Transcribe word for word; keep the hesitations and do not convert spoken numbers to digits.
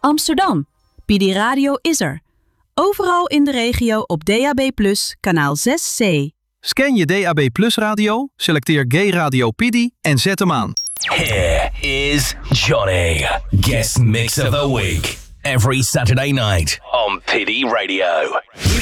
Amsterdam. P D Radio is er. Overal in de regio op D A B plus, kanaal zes C. Scan je D A B Plus radio, selecteer Gay Radio P D en zet hem aan. Here is Johnny, guest mix of the week. Every Saturday night on P D Radio.